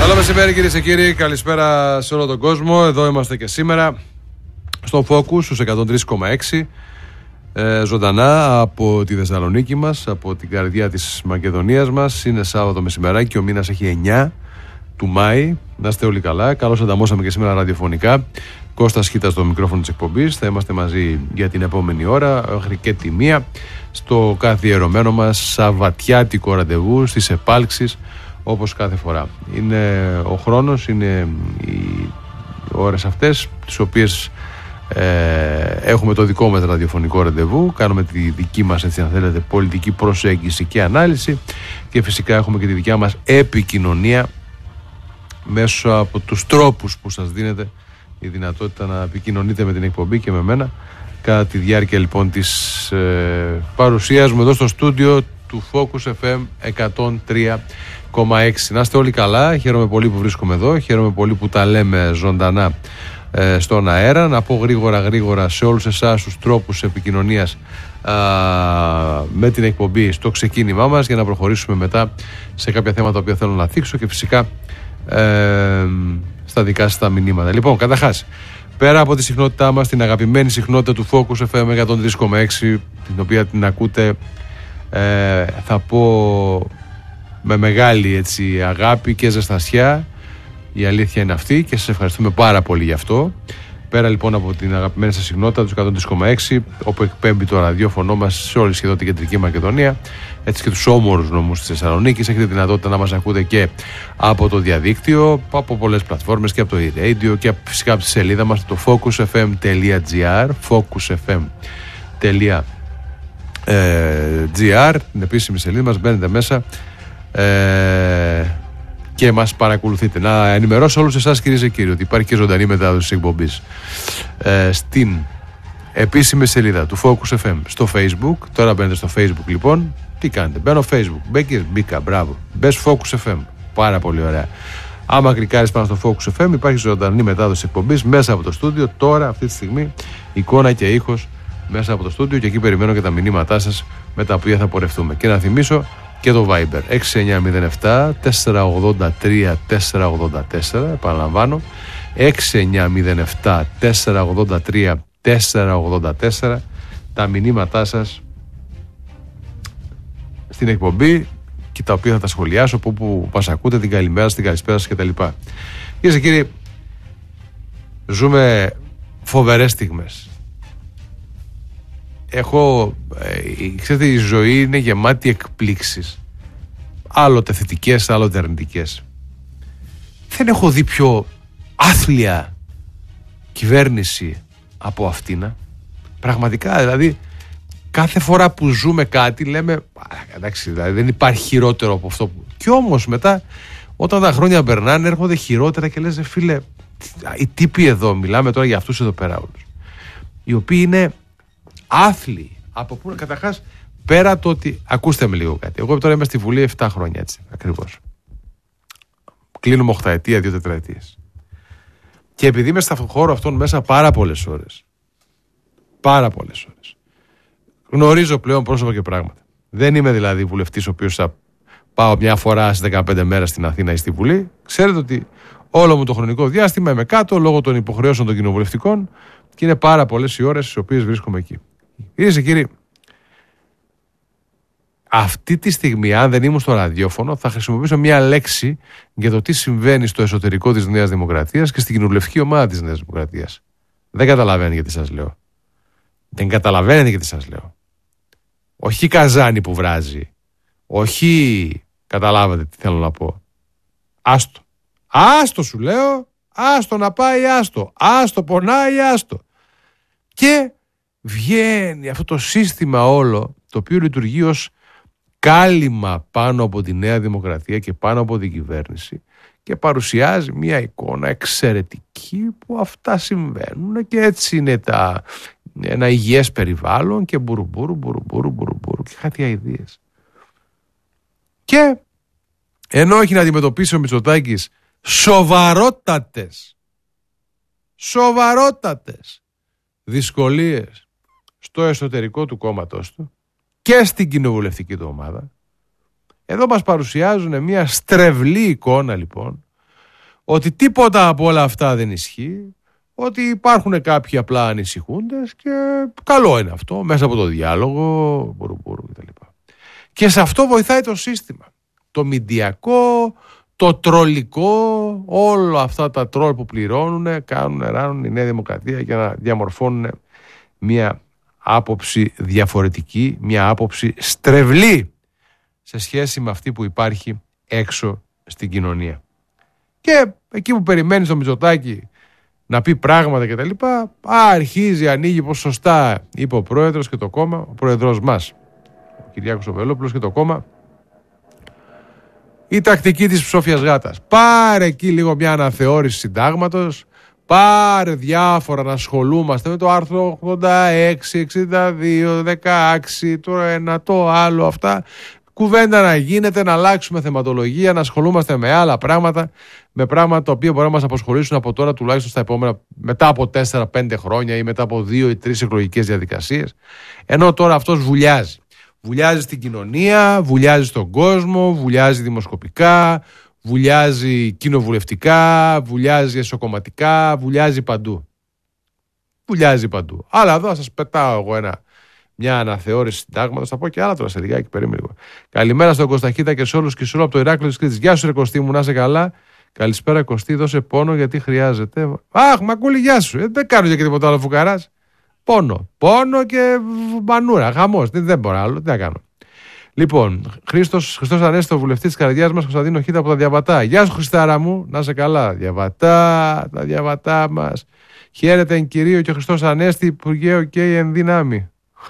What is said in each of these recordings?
Καλό μεσημέρι κυρίες και κύριοι, καλησπέρα σε όλο τον κόσμο. Εδώ είμαστε και σήμερα στο Focus στους 103,6 ζωντανά από τη Θεσσαλονίκη μας, από την καρδιά της Μακεδονίας μας. Είναι Σάββατο μεσημεράκι, ο μήνας έχει 9 του Μάη. Να είστε όλοι καλά. Καλώς ανταμώσαμε και σήμερα ραδιοφωνικά. Κώστας Χίτας στο μικρόφωνο της εκπομπής. Θα είμαστε μαζί για την επόμενη ώρα, μέχρι και τη 1, στο καθιερωμένο μας σαββατιάτικο ραντεβού στις επάλξεις, όπως κάθε φορά. Είναι ο χρόνος, είναι οι ώρες αυτές τις οποίες έχουμε το δικό μας ραδιοφωνικό ραντεβού, κάνουμε τη δική μας, έτσι αν θέλετε, πολιτική προσέγγιση και ανάλυση, και φυσικά έχουμε και τη δικιά μας επικοινωνία μέσω από τους τρόπους που σας δίνεται η δυνατότητα να επικοινωνείτε με την εκπομπή και με μένα κατά τη διάρκεια λοιπόν της παρουσίας μου εδώ στο στούντιο του Focus FM 103,6. Να είστε όλοι καλά, χαίρομαι πολύ που βρίσκομαι εδώ, χαίρομαι πολύ που τα λέμε ζωντανά στον αέρα. Να πω γρήγορα σε όλους εσάς τους τρόπους επικοινωνίας με την εκπομπή στο ξεκίνημά μας, για να προχωρήσουμε μετά σε κάποια θέματα που θέλω να θίξω και φυσικά στα δικά σας τα μηνύματα. Λοιπόν, καταρχάς, πέρα από τη συχνότητά μας, την αγαπημένη συχνότητα του Focus FM 103,6, την οποία την ακούτε θα πω με μεγάλη έτσι αγάπη και ζεστασιά, η αλήθεια είναι αυτή, και σας ευχαριστούμε πάρα πολύ γι' αυτό. Πέρα λοιπόν από την αγαπημένη σας συχνότητα του 103,6, όπου εκπέμπει το ραδιόφωνο μας σε όλη σχεδόν την κεντρική Μακεδονία, έτσι και τους όμορους νομούς της Θεσσαλονίκης, έχετε δυνατότητα να μας ακούτε και από το διαδίκτυο, από πολλές πλατφόρμες, και από το e-radio και φυσικά από τη σελίδα μας, το focusfm.gr, focusfm.gr, την επίσημη σελίδα μας. Μπαίνετε μέσα και μας παρακολουθείτε. Να ενημερώσω όλους εσάς κυρίες και κύριοι ότι υπάρχει και ζωντανή μετάδοση της εκπομπής στην επίσημη σελίδα του Focus FM στο Facebook. Τώρα μπαίνετε στο Facebook λοιπόν. Τι κάνετε? Μπαίνω Facebook. Μπήκα, μπράβο. Μπες Focus FM. Πάρα πολύ ωραία. Άμα κλικάρεις πάνω στο Focus FM, υπάρχει ζωντανή μετάδοση της εκπομπής μέσα από το στούντιο. Τώρα, αυτή τη στιγμή, εικόνα και ήχος μέσα από το στούντιο, και εκεί περιμένω και τα μηνύματά σας με τα οποία θα πορευτούμε. Και να θυμίσω και το Viber 6907 483 484, επαναλαμβάνω 6907 483 484, τα μηνύματά σας στην εκπομπή και τα οποία θα τα σχολιάσω που μας ακούτε, την καλημέρα σας, την καλησπέρα σας κτλ. Κυρίες και κύριοι, ζούμε φοβερές στιγμές. Ξέρετε, η ζωή είναι γεμάτη εκπλήξεις, άλλοτε θετικές, άλλοτε αρνητικές. Δεν έχω δει πιο άθλια κυβέρνηση από αυτήν. Πραγματικά, δηλαδή κάθε φορά που ζούμε κάτι λέμε εντάξει, δηλαδή δεν υπάρχει χειρότερο από αυτό και όμως μετά όταν τα χρόνια περνάνε έρχονται χειρότερα και λες φίλε, οι τύποι εδώ, μιλάμε τώρα για αυτούς εδώ πέρα όλους, οι οποίοι είναι άθλοι από πού, καταρχάς, πέρα το ότι, ακούστε με λίγο κάτι, εγώ τώρα είμαι στη Βουλή 7 χρόνια, έτσι ακριβώς, κλείνουμε 8 ετία, 2 τετραετίες, και επειδή είμαι στον χώρο αυτόν μέσα πάρα πολλές ώρες, γνωρίζω πλέον πρόσωπα και πράγματα. Δεν είμαι δηλαδή βουλευτής ο οποίος θα πάω μια φορά στις 15 μέρες στην Αθήνα ή στη Βουλή. Ξέρετε ότι όλο μου το χρονικό διάστημα είμαι κάτω λόγω των υποχρεώσεων των κοινοβουλευτικών, και είναι πάρα πολλές οι ώρες στις οποίες βρίσκομαι εκεί. Κυρίες και κύριοι, αυτή τη στιγμή, αν δεν ήμουν στο ραδιόφωνο, θα χρησιμοποιήσω μια λέξη για το τι συμβαίνει στο εσωτερικό της Νέας Δημοκρατίας και στην κοινοβουλευτική ομάδα της Νέας Δημοκρατίας. Δεν καταλαβαίνετε γιατί σας λέω. Όχι καζάνι που βράζει. Όχι, καταλάβατε τι θέλω να πω. Άστο σου λέω. Άστο να πάει, άστο πονάει, άστο. Και βγαίνει αυτό το σύστημα όλο, το οποίο λειτουργεί ως κάλυμα πάνω από τη Νέα Δημοκρατία και πάνω από την κυβέρνηση, και παρουσιάζει μια εικόνα εξαιρετική που αυτά συμβαίνουν και έτσι είναι ένα υγιές περιβάλλον και μπουρουμπουρου και κάτι αηδίες. Και ενώ έχει να αντιμετωπίσει ο Μητσοτάκης σοβαρότατες δυσκολίες στο εσωτερικό του κόμματος του και στην κοινοβουλευτική του ομάδα, εδώ μας παρουσιάζουν μια στρεβλή εικόνα λοιπόν ότι τίποτα από όλα αυτά δεν ισχύει, ότι υπάρχουν κάποιοι απλά ανησυχούντες και καλό είναι αυτό, μέσα από το διάλογο, κτλ. Και σε αυτό βοηθάει το σύστημα. Το μηντιακό, το τρολικό, όλα αυτά τα τρόλ που πληρώνουν, ράνουν η Νέα Δημοκρατία για να διαμορφώνουν μια άποψη διαφορετική, μια άποψη στρεβλή σε σχέση με αυτή που υπάρχει έξω στην κοινωνία. Και εκεί που περιμένεις το Μητσοτάκη να πει πράγματα κτλ., αρχίζει, ανοίγει, πως σωστά είπε ο πρόεδρος και το κόμμα, ο πρόεδρος μας, ο Κυριάκος Βελόπουλος, και το κόμμα, η τακτική της ψόφιας γάτας. Πάρε εκεί λίγο μια αναθεώρηση συντάγματος, πάρε διάφορα να ασχολούμαστε με το άρθρο 86, 62, 16, το ένα, το άλλο, αυτά. Κουβέντα να γίνεται, να αλλάξουμε θεματολογία, να ασχολούμαστε με άλλα πράγματα, με πράγματα τα οποία μπορεί να μας απασχολήσουν από τώρα, τουλάχιστον στα επόμενα, μετά από 4-5 χρόνια ή μετά από 2 ή 3 εκλογικές διαδικασίες. Ενώ τώρα αυτός βουλιάζει. Βουλιάζει στην κοινωνία, βουλιάζει στον κόσμο, βουλιάζει δημοσκοπικά, βουλιάζει κοινοβουλευτικά, βουλιάζει εσωκομματικά, βουλιάζει παντού. Βουλιάζει παντού. Αλλά εδώ θα σας πετάω εγώ μια αναθεώρηση συντάγματος. Θα πω και άλλα τώρα σε λιγάκι, περίμενε λίγο. Καλημέρα στον Κωσταχίτα και σε όλους και σε όλο από το Ηράκλειο της Κρήτης. Γεια σου, ρε Κωστή μου, να είσαι καλά. Καλησπέρα, Κωστή, δώσε πόνο γιατί χρειάζεται. Αχ, Μακούλη, γεια σου. Δεν κάνω για και τίποτα άλλο, φουκαράς. Πόνο και μανούρα, χαμός. Δεν μπορώ άλλο, τι να κάνω. Λοιπόν, Χριστός Ανέστο, βουλευτής της καρδιάς μας, Κωνσταντίνο Χίτα από τα Διαβατά. Γεια σου, Χριστάρα μου, να είσαι καλά. Διαβατά, τα Διαβατά μας. Χαίρετε εν κυρίω και ο Χριστός Ανέστη, Υπουργέ, οκ, εν δυνάμει.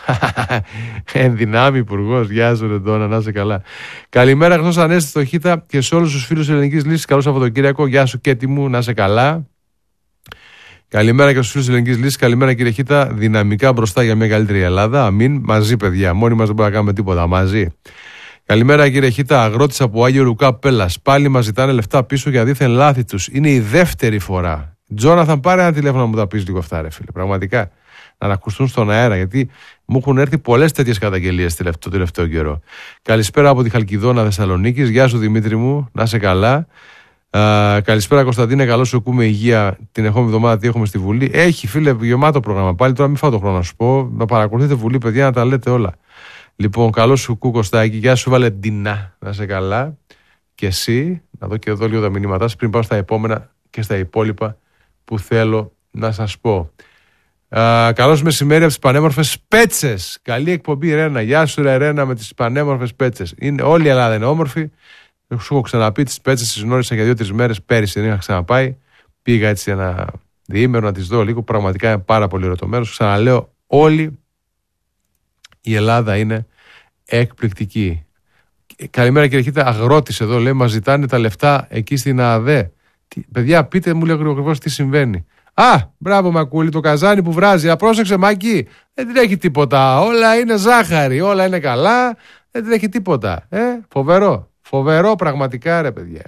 Εν δυνάμει υπουργός, γεια σου Ρεντόνα, να είσαι καλά. Καλημέρα, Χριστός Ανέστη στο Χίτα και σε όλους τους φίλους της Ελληνικής Λύσης. Καλό Σαββατοκύριακο, γεια σου Κέτη μου, να είσαι καλά. Καλημέρα και στους φίλους της Ελληνικής Λύσης. Καλημέρα κύριε Χίτα. Δυναμικά μπροστά για μια καλύτερη Ελλάδα. Αμήν. Μαζί, παιδιά. Μόνοι μας δεν μπορούμε να κάνουμε τίποτα. Μαζί. Καλημέρα κύριε Χίτα. Αγρότης από Άγιο Λουκά Πέλλας. Πάλι μας ζητάνε λεφτά πίσω για δίθεν λάθη τους. Είναι η δεύτερη φορά. Τζόναθαν, πάρε ένα τηλέφωνο να μου τα πεις λίγο αυτά, ρε φίλε. Πραγματικά. Να ακουστούν στον αέρα. Γιατί μου έχουν έρθει πολλές τέτοιες καταγγελίες το τελευταίο καιρό. Καλησπέρα από τη Χαλκιδόνα Θεσσαλονίκης. Γεια σου Δημήτρη μου. Να είσαι καλά. Καλησπέρα Κωνσταντίνε, καλώς σου ακούμε υγεία την ερχόμενη εβδομάδα. Τι έχουμε στη Βουλή? Έχει φίλε γεμάτο πρόγραμμα. Πάλι τώρα μην φάω το χρόνο να σου πω. Να παρακολουθείτε Βουλή, παιδιά, να τα λέτε όλα. Λοιπόν, καλώς σου κου Κωστάκη. Γεια σου Βαλεντίνα, να είσαι καλά. Και εσύ, να δω και εδώ λίγο τα μηνύματά σας πριν πάω στα επόμενα και στα υπόλοιπα που θέλω να σας πω. Καλώς μεσημέρι από τις πανέμορφες Πέτσες. Καλή εκπομπή Ρένα. Γεια σου ρε Ρένα με τις πανέμορφες Πέτσες. Όλη η Ελλάδα είναι όμορφη. Σου έχω ξαναπεί, τις Πέτσες τις γνώρισα για 2-3 μέρες πέρυσι, δεν είχα ξαναπάει. Πήγα έτσι ένα διήμερο να τις δω λίγο. Πραγματικά είναι πάρα πολύ ωραίο το μέρος. Ξαναλέω, όλη η Ελλάδα είναι εκπληκτική. Καλημέρα κύριε Χίτα, αγρότης εδώ λέει, μας ζητάνε τα λεφτά εκεί στην ΑΔΕ. Παιδιά, πείτε μου λίγο ακριβώς τι συμβαίνει. Μπράβο Μακούλη, το καζάνι που βράζει. Πρόσεξε Μάκη, δεν τρέχει τίποτα. Όλα είναι ζάχαρη, όλα είναι καλά. Δεν τρέχει τίποτα. Φοβερό. Φοβερό πραγματικά ρε παιδιά.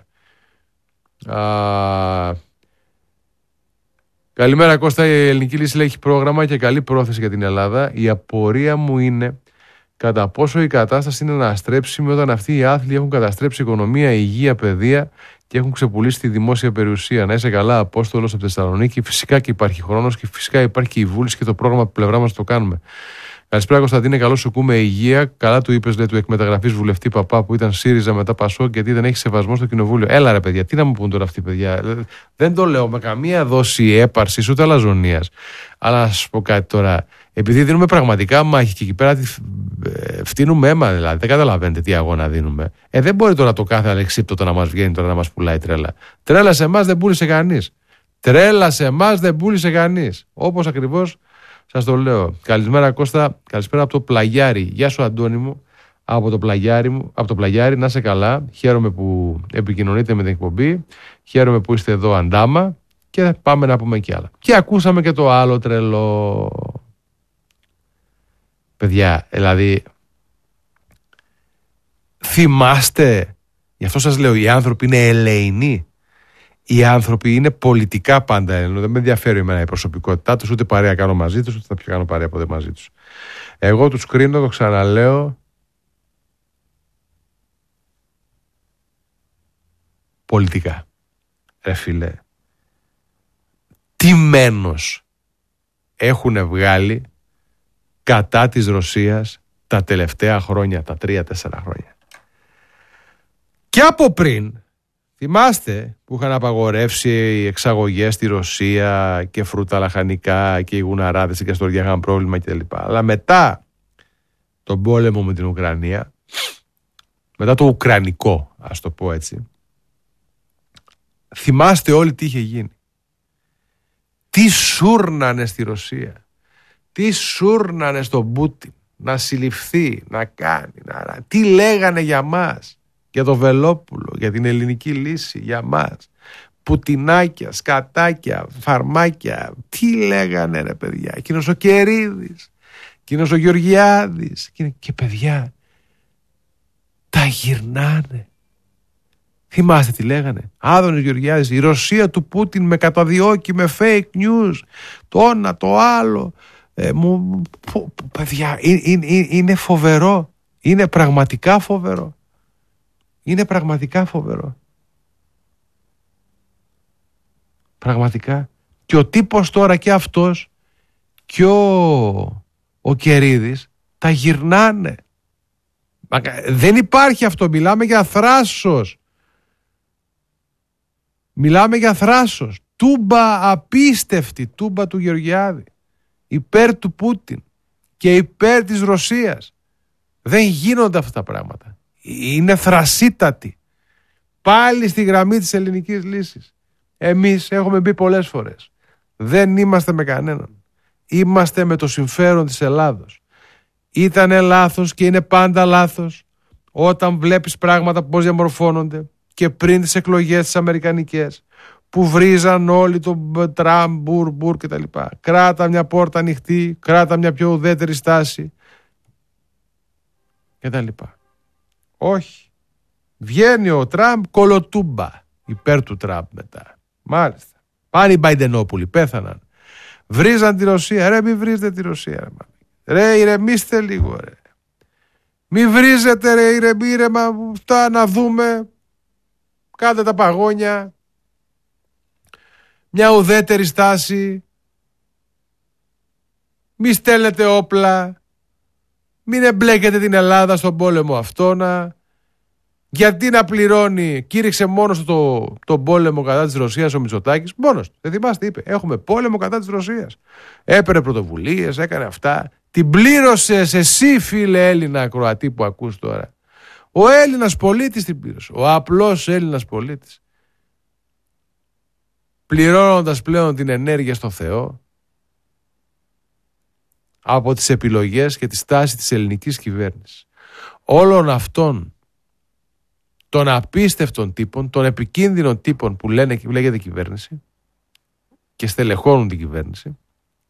Καλημέρα Κώστα, η Ελληνική Λύση λέει έχει πρόγραμμα και καλή πρόθεση για την Ελλάδα. Η απορία μου είναι κατά πόσο η κατάσταση είναι αναστρέψιμη όταν αυτοί οι άθλοι έχουν καταστρέψει οικονομία, υγεία, παιδεία και έχουν ξεπουλήσει τη δημόσια περιουσία. Να είσαι καλά, Απόστολος από Θεσσαλονίκη. Φυσικά και υπάρχει χρόνος και φυσικά υπάρχει και η βούληση και το πρόγραμμα από πλευρά μας το κάνουμε. Καλησπέρα Κωνσταντίνε, καλώς σου ακούμε υγεία. Καλά του είπες, λέει, του εκμεταγραφής βουλευτή παπά που ήταν ΣΥΡΙΖΑ μετά ΠΑΣΟΚ γιατί δεν έχει σεβασμό στο κοινοβούλιο. Έλα ρε παιδιά, τι να μου πούν τώρα αυτοί παιδιά. Δεν το λέω με καμία δόση έπαρσης ούτε αλαζονίας. Αλλά να σας πω κάτι τώρα. Επειδή δίνουμε πραγματικά μάχη και εκεί πέρα φτύνουμε αίμα, δηλαδή δεν καταλαβαίνετε τι αγώνα δίνουμε. Δεν μπορεί τώρα το κάθε αλεξίπτωτο να μας βγαίνει τώρα να μας πουλάει τρέλα. Τρέλα σε εμάς δεν πούλησε κανείς. Τρέλα σε εμάς δεν πούλησε κανείς. Όπως ακριβώς σας το λέω. Καλησπέρα Κώστα, καλησπέρα από το Πλαγιάρι. Γεια σου Αντώνη μου, από το Πλαγιάρι, να είσαι καλά. Χαίρομαι που επικοινωνείτε με την εκπομπή. Χαίρομαι που είστε εδώ αντάμα και πάμε να πούμε και άλλα. Και ακούσαμε και το άλλο τρελό. Παιδιά, δηλαδή θυμάστε, γι' αυτό σας λέω, οι άνθρωποι είναι ελεηνοί. Οι άνθρωποι είναι πολιτικά πάντα ελεηνοί. Δεν με ενδιαφέρει εμένα η προσωπικότητά τους, ούτε παρέα κάνω μαζί τους, ούτε θα πιο κάνω παρέα ποτέ μαζί τους. Εγώ τους κρίνω, το ξαναλέω, πολιτικά. ρε φίλε, τι μένος έχουν βγάλει κατά της Ρωσίας τα τελευταία χρόνια, τα 3-4 χρόνια. Και από πριν, θυμάστε που είχαν απαγορεύσει οι εξαγωγές στη Ρωσία και φρούτα λαχανικά και οι γουναράδες και στο είχαν πρόβλημα κτλ. Αλλά μετά τον πόλεμο με την Ουκρανία, μετά το ουκρανικό, ας το πω έτσι, θυμάστε όλοι τι είχε γίνει. Τι σούρνανε στη Ρωσία, τι σούρνανε στον Πούτιν να συλληφθεί, να κάνει, τι λέγανε για μας, για το Βελόπουλο, για την ελληνική λύση, για μας, πουτινάκια, σκατάκια, φαρμάκια, τι λέγανε ρε παιδιά, εκείνος ο Κερίδης, εκείνος ο Γεωργιάδης και παιδιά τα γυρνάνε. Θυμάστε τι λέγανε, Άδωνης Γεωργιάδης, η Ρωσία του Πούτιν με καταδιώκει με fake news, το ένα το άλλο. Παιδιά, είναι φοβερό, είναι πραγματικά φοβερό. Είναι πραγματικά φοβερό. Πραγματικά. Και ο τύπος τώρα και αυτός και ο Κερίδης τα γυρνάνε. Δεν υπάρχει αυτό. Μιλάμε για θράσος. Μιλάμε για θράσος. Τούμπα απίστευτη. Τούμπα του Γεωργιάδη. Υπέρ του Πούτιν και υπέρ της Ρωσίας. Δεν γίνονται αυτά τα πράγματα. Είναι θρασίτατοι. Πάλι στη γραμμή της ελληνικής λύσης. Εμείς έχουμε πει πολλές φορές. Δεν είμαστε με κανέναν. Είμαστε με το συμφέρον της Ελλάδος. Ήτανε λάθος και είναι πάντα λάθος όταν βλέπεις πράγματα πώς διαμορφώνονται και πριν τις εκλογές τις αμερικανικές που βρίζαν όλοι τον Τραμπ, μπουρ κτλ. Κράτα μια πόρτα ανοιχτή, κράτα μια πιο ουδέτερη στάση κτλ. Όχι. Βγαίνει ο Τραμπ κολοτούμπα υπέρ του Τραμπ μετά. Μάλιστα. Πάνε οι Μπαϊντενόπουλοι, πέθαναν. Βρίζαν τη Ρωσία. Ρε, μη βρίζετε τη Ρωσία. Ρε, ηρεμήστε λίγο, ρε. Μη βρίζετε, ρε, ηρεμήμα. Φτά να δούμε. Κάντε τα παγόνια. Μια ουδέτερη στάση. Μη στέλνετε όπλα. Μην εμπλέκετε την Ελλάδα στον πόλεμο αυτόνα. Γιατί να πληρώνει, κήρυξε μόνος τον πόλεμο κατά της Ρωσίας ο Μητσοτάκης. Μόνος του. Δεν θυμάστε, είπε. Έχουμε πόλεμο κατά της Ρωσίας. Έπαιρνε πρωτοβουλίες, έκανε αυτά. Την πλήρωσες εσύ, φίλε Έλληνα Κροατή που ακούς τώρα. Ο Έλληνας πολίτης την πλήρωσε. Ο απλός Έλληνας πολίτης. Πληρώνοντας πλέον την ενέργεια στο Θεό από τις επιλογές και τη στάση της ελληνικής κυβέρνησης. Όλων αυτών των απίστευτων τύπων, των επικίνδυνων τύπων που λέγεται κυβέρνηση και στελεχώνουν την κυβέρνηση,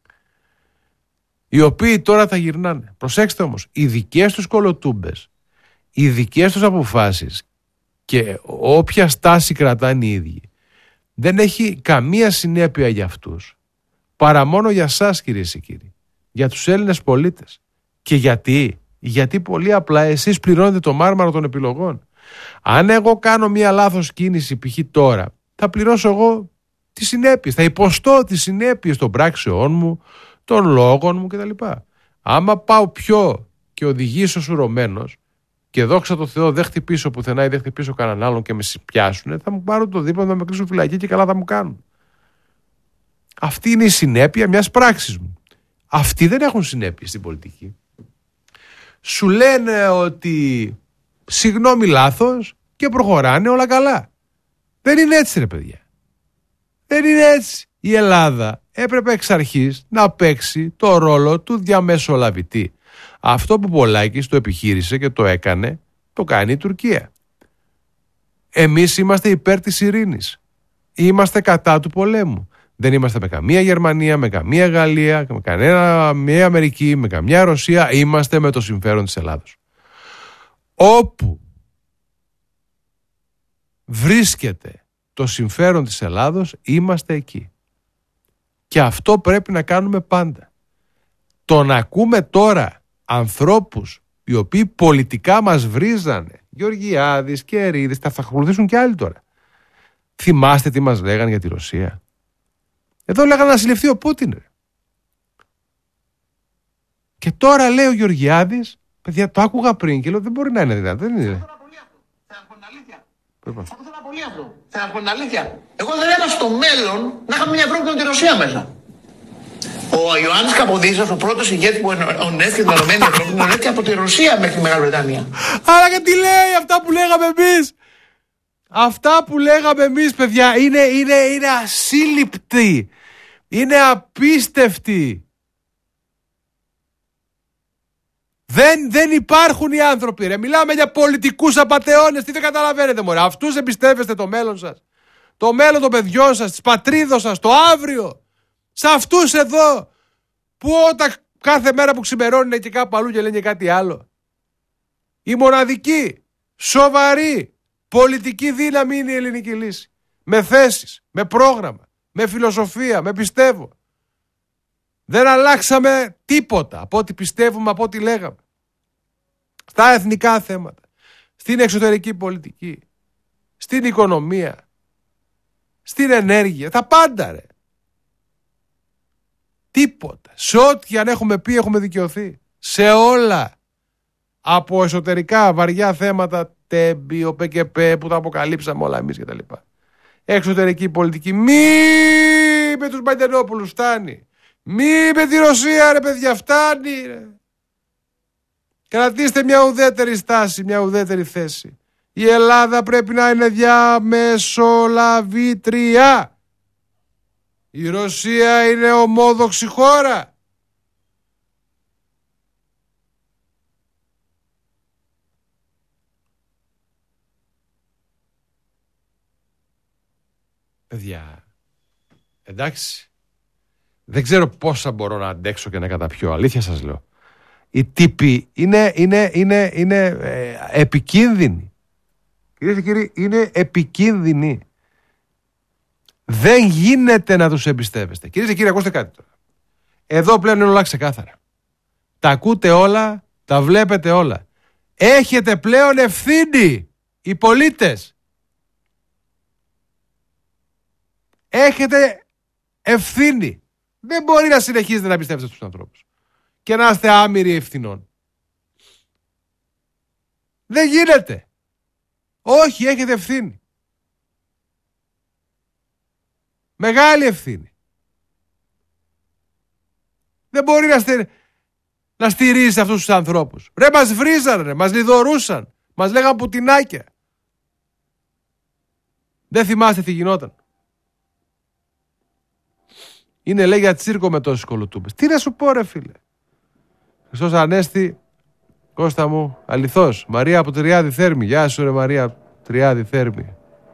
οι οποίοι τώρα τα γυρνάνε. Προσέξτε όμως, οι δικές τους κολοτούμπες, οι δικές τους αποφάσεις και όποια στάση κρατάνε οι ίδιοι, δεν έχει καμία συνέπεια για αυτούς, παρά μόνο για σας, κυρίες και κύριοι, για τους Έλληνες πολίτες. Και γιατί πολύ απλά εσείς πληρώνετε το μάρμαρο των επιλογών. Αν εγώ κάνω μία λάθος κίνηση, π.χ. τώρα, θα πληρώσω εγώ τις συνέπειες, θα υποστώ τις συνέπειες των πράξεών μου, των λόγων μου κτλ. Άμα πάω πιο και οδηγήσω σουρωμένος και δόξα τω Θεώ δεν χτυπήσω πουθενά ή δεν χτυπήσω κανέναν άλλον και με πιάσουν, θα μου πάρουν το δίπλα, να με κλείσουν φυλακή και καλά θα μου κάνουν. Αυτή είναι η συνέπεια μιας πράξης μου. Αυτοί δεν έχουν συνέπειες στην πολιτική. Σου λένε ότι συγγνώμη λάθος και προχωράνε όλα καλά. Δεν είναι έτσι, ρε παιδιά. Δεν είναι έτσι. Η Ελλάδα έπρεπε εξ αρχής να παίξει το ρόλο του διαμεσολαβητή. Αυτό που Πολάκης το επιχείρησε και το έκανε, το κάνει η Τουρκία. Εμείς είμαστε υπέρ της ειρήνης. Είμαστε κατά του πολέμου. Δεν είμαστε με καμία Γερμανία, με καμία Γαλλία, με καμία Αμερική, με καμία Ρωσία. Είμαστε με το συμφέρον της Ελλάδος. Όπου βρίσκεται το συμφέρον της Ελλάδος, είμαστε εκεί. Και αυτό πρέπει να κάνουμε πάντα. Το να ακούμε τώρα ανθρώπους οι οποίοι πολιτικά μας βρίζανε, Γεωργιάδης και Ερίδης, θα ακολουθήσουν και άλλοι τώρα, Θυμάστε τι μας λέγανε για τη Ρωσία? Εδώ λέγανε να συλληφθεί ο Πούτιν. Και τώρα λέει ο Γεωργιάδης, παιδιά, το άκουγα πριν και λέω δεν μπορεί να είναι δυνατό. Δεν είναι. Θα πω την αλήθεια. Εγώ δεν έκανα στο μέλλον να είχαμε μια Ευρώπη με τη Ρωσία μέσα. Ο Ιωάννης Καποδίστρας, ο πρώτος ηγέτης που ονέθηκε την Ενωμένη Ευρώπη, ονέθηκε από τη Ρωσία μέχρι τη Μεγάλη Βρετανία. Άρα και τι λέει αυτά που λέγαμε εμείς? Αυτά που λέγαμε εμείς, παιδιά, είναι ασύλληπτοι. Είναι απίστευτοι. Δεν υπάρχουν οι άνθρωποι, ρε. Μιλάμε για πολιτικούς απατεώνες. Τι δεν καταλαβαίνετε, μωρέ? Αυτούς εμπιστεύεστε το μέλλον σας, το μέλλον των παιδιών σας, της πατρίδος σας, το αύριο. Σε αυτούς εδώ που όταν κάθε μέρα που ξημερώνει είναι και κάπου αλλού και λένε κάτι άλλο. Η μοναδική, σοβαρή πολιτική δύναμη είναι η ελληνική λύση. Με θέσεις, με πρόγραμμα, με φιλοσοφία, με πιστεύω. Δεν αλλάξαμε τίποτα από ό,τι πιστεύουμε, από ό,τι λέγαμε. Στα εθνικά θέματα, στην εξωτερική πολιτική, στην οικονομία, στην ενέργεια, τα πάντα, ρε. Τίποτα. Σε ό,τι αν έχουμε πει έχουμε δικαιωθεί. Σε όλα. Από εσωτερικά βαριά θέματα, τέμπι, ο ΠΚΠ που τα αποκαλύψαμε όλα εμείς κτλ. Εξωτερική πολιτική. Μη με τους Μπαϊντενόπουλους, φτάνει. Μη με τη Ρωσία, ρε παιδιά, φτάνει, ρε. Κρατήστε μια ουδέτερη στάση, μια ουδέτερη θέση. Η Ελλάδα πρέπει να είναι διαμεσολαβήτρια. Η Ρωσία είναι ομόδοξη χώρα. Παιδιά, εντάξει, δεν ξέρω πόσα μπορώ να αντέξω και να καταπιώ, αλήθεια σας λέω. Οι τύποι είναι επικίνδυνοι. Κυρίες και κύριοι, είναι επικίνδυνοι. Δεν γίνεται να τους εμπιστεύεστε. Κυρίες και κύριοι, ακούστε κάτι τώρα. Εδώ πλέον είναι όλα ξεκάθαρα. Τα ακούτε όλα, τα βλέπετε όλα. Έχετε πλέον ευθύνη, οι πολίτες. Έχετε ευθύνη. Δεν μπορεί να συνεχίζετε να πιστεύετε στους ανθρώπους και να είστε άμυροι ευθυνών. Δεν γίνεται. Όχι, έχετε ευθύνη. Μεγάλη ευθύνη. Δεν μπορεί να στηρίζει αυτούς τους ανθρώπους. Ρε, μας βρίζαν, ρε, μας λιδωρούσαν, μας λέγαν πουτινάκια. Δεν θυμάστε τι γινόταν? Είναι, λέει, για τσίρκο με τόσους κολοτούμπες. Τι να σου πω, ρε φίλε? Χριστός Ανέστη, Κώστα μου, αληθώς. Μαρία από Τριάδη Θέρμη. Γεια σου, ρε Μαρία, Τριάδη Θέρμη.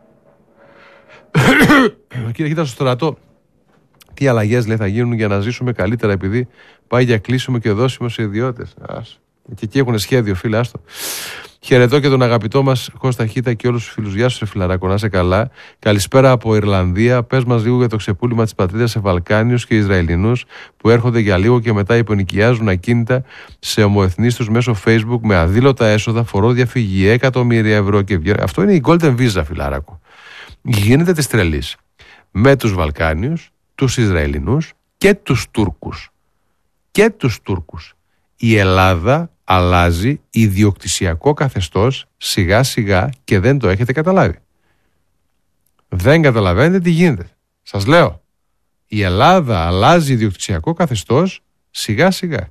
Κύριε, κοίτα στο στρατό. Τι αλλαγές, λέει, θα γίνουν για να ζήσουμε καλύτερα, επειδή πάει για κλείσιμο και δώσιμο σε ιδιώτες. Και εκεί έχουν σχέδιο, φίλε, άστο. Χαιρετώ και τον αγαπητό μας Κώστα Χίτα και όλους τους φίλους. Γεια σου, ρε φιλαράκο, να είσαι καλά. Καλησπέρα από Ιρλανδία. Πες μας λίγο για το ξεπούλημα της πατρίδας σε Βαλκάνιους και Ισραηλινούς που έρχονται για λίγο και μετά υπονοικιάζουν ακίνητα σε ομοεθνείς τους μέσω Facebook με αδήλωτα έσοδα, φοροδιαφυγή, εκατομμύρια ευρώ και βγαίνουν. Αυτό είναι η Golden Visa, φιλαράκο. Γίνεται της τρελής με τους Βαλκάνιους, τους Ισραηλινούς και τους Τούρκους. Και τους Τούρκους. Η Ελλάδα αλλάζει ιδιοκτησιακό καθεστώς σιγά σιγά και δεν το έχετε καταλάβει. Δεν καταλαβαίνετε τι γίνεται. Σας λέω. Η Ελλάδα αλλάζει ιδιοκτησιακό καθεστώς σιγά σιγά.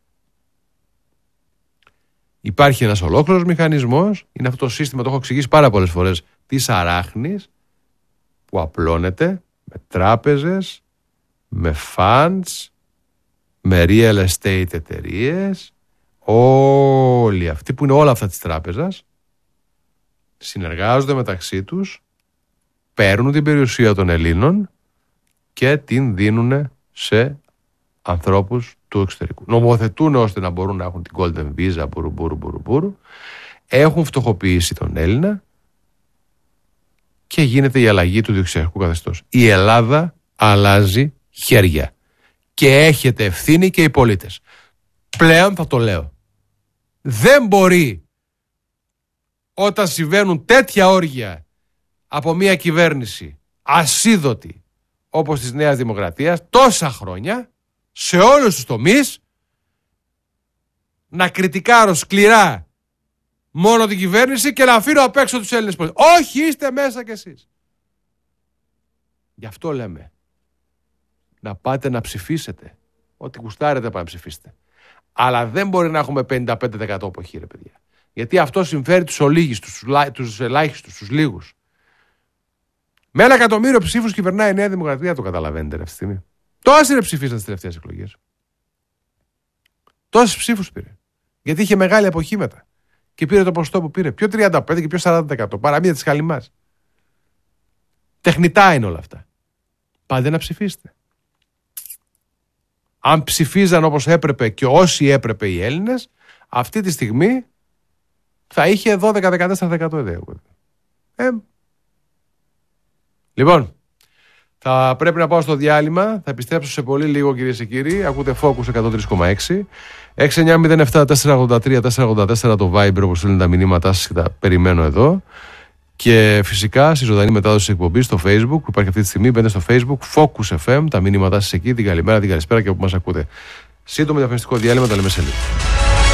Υπάρχει ένας ολόκληρος μηχανισμός. Είναι αυτό το σύστημα, το έχω εξηγήσει πάρα πολλές φορές, της αράχνης, που απλώνεται με τράπεζες, με funds, με real estate εταιρείες. Όλοι αυτοί που είναι όλα αυτά της τράπεζας συνεργάζονται μεταξύ τους, παίρνουν την περιουσία των Ελλήνων και την δίνουν σε ανθρώπους του εξωτερικού. Νομοθετούν ώστε να μπορούν να έχουν την Golden Visa, μπουρου. Έχουν φτωχοποιήσει τον Έλληνα και γίνεται η αλλαγή του διοκτησιακού καθεστώς. Η Ελλάδα αλλάζει χέρια και έχετε ευθύνη και οι πολίτες. Πλέον θα το λέω. Δεν μπορεί όταν συμβαίνουν τέτοια όργια από μια κυβέρνηση ασίδωτη όπως της Νέας Δημοκρατίας τόσα χρόνια σε όλους τους τομείς να κριτικάρω σκληρά μόνο την κυβέρνηση και να αφήνω απ' έξω τους Έλληνες πολίτες. Όχι, είστε μέσα κι εσείς. Γι' αυτό λέμε να πάτε να ψηφίσετε. Ό,τι γουστάρετε πάτε να ψηφίσετε. Αλλά δεν μπορεί να έχουμε 55% αποχή, ρε παιδιά. Γιατί αυτό συμφέρει τους ολίγιστους, τους ελάχιστους, τους λίγους. Με 1 εκατομμύριο ψήφους κυβερνάει η Νέα Δημοκρατία, το καταλαβαίνετε αυτή τη στιγμή. Τόσοι ρε ψηφίσαν στις τελευταίες εκλογές. Τόσους ψήφους πήρε. Γιατί είχε μεγάλη αποχή μετά. Και πήρε το ποσοστό που πήρε. Ποιο 35% και ποιο 40%. Παραμύθια της χαλιμάς. Τεχνητά είναι όλα αυτά. Πάτε να ψηφίσετε. Αν ψηφίζαν όπως έπρεπε και όσοι έπρεπε οι Έλληνες, αυτή τη στιγμή θα είχε 12-14% ιδέου. Λοιπόν, θα πρέπει να πάω στο διάλειμμα. Θα επιστρέψω σε πολύ λίγο, κυρίες και κύριοι. Ακούτε Focus 103,6. 6-9-07-483-484 το Viber, όπως στέλνουν τα μηνύματά σας και τα περιμένω εδώ. Και φυσικά στη ζωντανή μετάδοση της εκπομπής στο Facebook που υπάρχει αυτή τη στιγμή. Μπαίνετε στο Facebook Focus FM, τα μηνύματά σας εκεί. Την καλημέρα, την καλησπέρα και όπου μας ακούτε. Σύντομο διαφημιστικό διάλειμμα, τα λέμε σε λίγο.